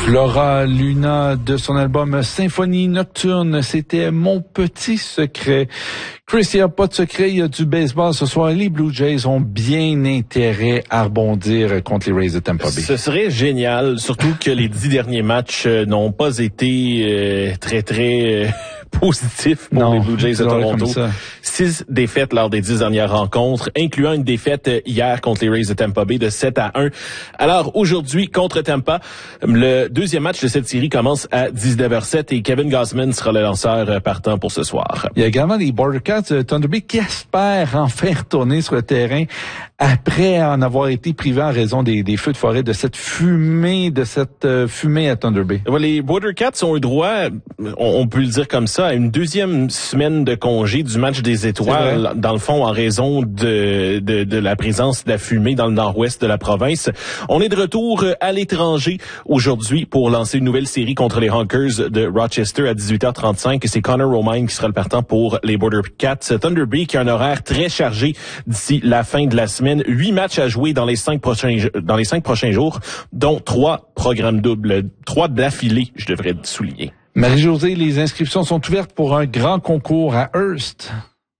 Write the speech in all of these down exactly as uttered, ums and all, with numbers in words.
Laura Luna de son album Symphonie Nocturne, c'était Mon Petit Secret. Chris, il n'y a pas de secret, il y a du baseball ce soir. Les Blue Jays ont bien intérêt à rebondir contre les Rays de Tampa Bay. Ce serait génial, surtout que les dix derniers matchs euh, n'ont pas été euh, très, très euh, positifs pour non, les Blue Jays de Toronto. Six défaites lors des dix dernières rencontres, incluant une défaite hier contre les Rays de Tampa Bay de sept à un. Alors aujourd'hui, contre Tampa, le deuxième match de cette série commence à dix-neuf heures zéro sept et Kevin Gausman sera le lanceur partant pour ce soir. Il y a également les Border Cats de Thunder Bay qui espèrent enfin retourner sur le terrain après en avoir été privés en raison des, des feux de forêt, de cette fumée, de cette euh, fumée à Thunder Bay. Les Border Cats ont eu droit, on, on peut le dire comme ça, à une deuxième semaine de congé du match des étoiles, dans le fond, en raison de, de, de la présence de la fumée dans le nord-ouest de la province. On est de retour à l'étranger aujourd'hui pour lancer une nouvelle série contre les Honkers de Rochester à dix-huit heures trente-cinq. C'est Connor Romine qui sera le partant pour les Border Cats. Thunder Bay qui a un horaire très chargé d'ici la fin de la semaine. Huit matchs à jouer dans les cinq prochains dans les cinq prochains jours, dont trois programmes doubles, trois d'affilée, je devrais souligner. Marie-Josée, les inscriptions sont ouvertes pour un grand concours à Hearst.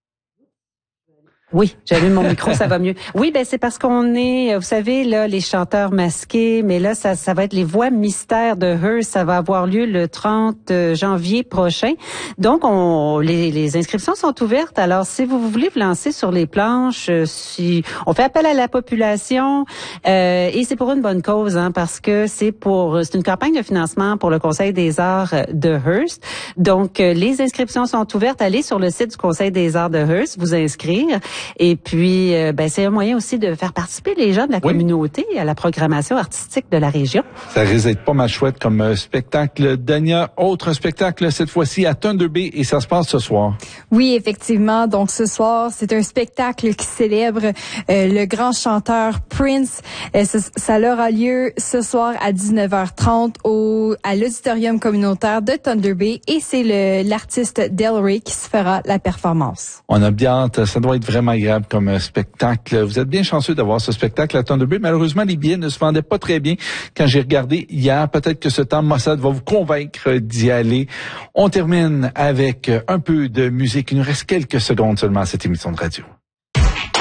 Oui, j'allume mon micro, ça va mieux. Oui, ben c'est parce qu'on est, vous savez, là, les chanteurs masqués, mais là, ça, ça va être les voix mystères de Hearst. Ça va avoir lieu le trente janvier prochain. Donc, on, les, les inscriptions sont ouvertes. Alors, si vous voulez vous lancer sur les planches, si on fait appel à la population, euh, et c'est pour une bonne cause, hein, parce que c'est pour, c'est une campagne de financement pour le Conseil des Arts de Hearst. Donc, les inscriptions sont ouvertes. Allez sur le site du Conseil des Arts de Hearst, vous inscrire. Et puis, euh, ben, c'est un moyen aussi de faire participer les gens de la oui. communauté à la programmation artistique de la région. Ça risque d'être pas mal chouette comme euh, spectacle. Dania, autre spectacle cette fois-ci à Thunder Bay et ça se passe ce soir. Oui, effectivement. Donc, ce soir, c'est un spectacle qui célèbre euh, le grand chanteur Prince. Euh, ça, ça aura lieu ce soir à dix-neuf heures trente au, à l'auditorium communautaire de Thunder Bay et c'est le, l'artiste Del Rey qui se fera la performance. On a bien hâte. Ça doit être vraiment agréable comme spectacle. Vous êtes bien chanceux d'avoir ce spectacle à Thunder Bay. Malheureusement, les billets ne se vendaient pas très bien quand j'ai regardé hier. Peut-être que ce temps Mossad va vous convaincre d'y aller. On termine avec un peu de musique. Il nous reste quelques secondes seulement à cette émission de radio.